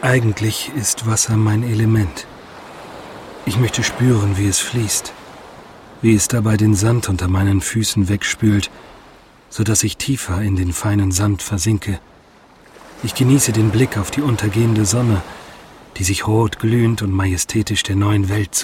Eigentlich ist Wasser mein Element. Ich möchte spüren, wie es fließt, wie es dabei den Sand unter meinen Füßen wegspült, sodass ich tiefer in den feinen Sand versinke. Ich genieße den Blick auf die untergehende Sonne, die sich rot glühend und majestätisch der neuen Welt